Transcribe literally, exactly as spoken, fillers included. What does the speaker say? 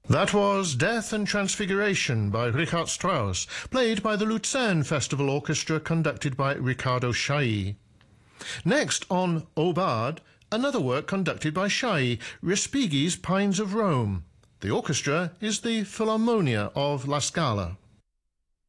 That was Death and Transfiguration by Richard Strauss, played by the Luzern Festival Orchestra conducted by Riccardo Chailly. Next on Aubade, another work conducted by Chailly, Respighi's Pines of Rome. The orchestra is the Philharmonia of La Scala.